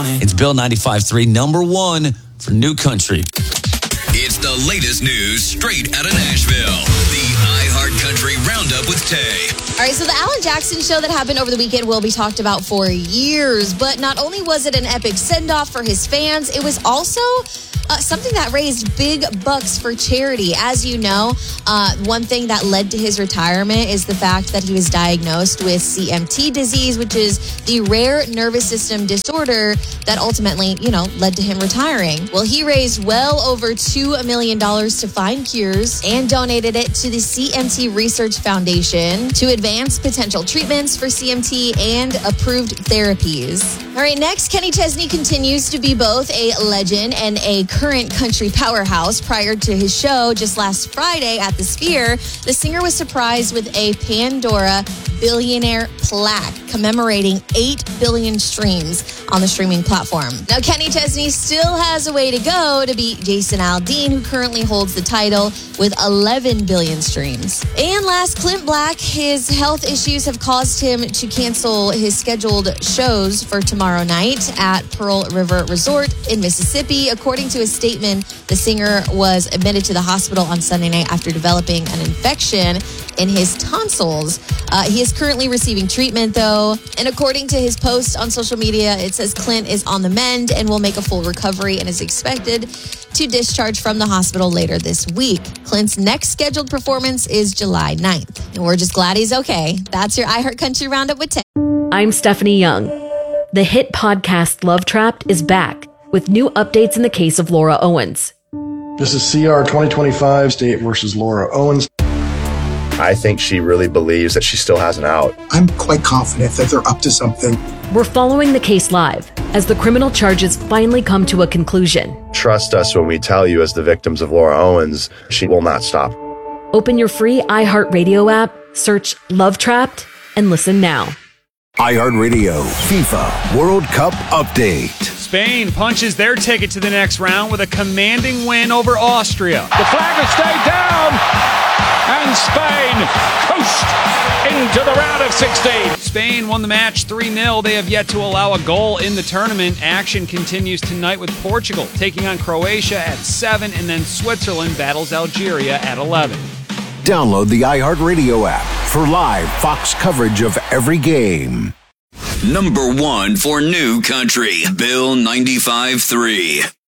It's Bill 95.3, number one for New Country. It's the latest news straight out of Nashville. The iHeartCountry Roundup with Tay. All right, so the Alan Jackson show that happened over the weekend will be talked about for years. But not only was it an epic send-off for his fans, it was also something that raised big bucks for charity. As you know, one thing that led to his retirement is the fact that he was diagnosed with CMT disease, which is the rare nervous system disorder that ultimately, led to him retiring. Well, he raised well over $2 million to find cures and donated it to the CMT Research Foundation to advance potential treatments for CMT and approved therapies. All right, next, Kenny Chesney continues to be both a legend and a current country powerhouse. Prior to his show just last Friday at the Sphere, the singer was surprised with a Pandora billionaire plaque commemorating 8 billion streams on the streaming platform. Now, Kenny Chesney still has a way to go to beat Jason Aldean, who currently holds the title with 11 billion streams. And last, Clint Black, his health issues have caused him to cancel his scheduled shows for tomorrow night at Pearl River Resort in Mississippi. According to a statement, the singer was admitted to the hospital on Sunday night after developing an infection in his tonsils. He is currently receiving treatment, though. And according to his post on social media, it says Clint is on the mend and will make a full recovery and is expected to discharge from the hospital later this week. Clint's next scheduled performance is July 9th. And we're just glad he's okay. That's your iHeartCountry Roundup with Tay. I'm Stephanie Young. The hit podcast Love Trapped is back with new updates in the case of Laura Owens. This is CR 2025, State versus Laura Owens. I think she really believes that she still has an out. I'm quite confident that they're up to something. We're following the case live as the criminal charges finally come to a conclusion. Trust us when we tell you, as the victims of Laura Owens, she will not stop. Open your free iHeartRadio app, search Love Trapped, and listen now. iHeartRadio FIFA World Cup Update. Spain punches their ticket to the next round with a commanding win over Austria. The flag has stayed down, and Spain coast into the round of 16. Spain won the match 3-0. They have yet to allow a goal in the tournament. Action continues tonight with Portugal taking on Croatia at 7, and then Switzerland battles Algeria at 11. Download the iHeartRadio app for live Fox coverage of every game. Number one for New Country, Bill 95.3.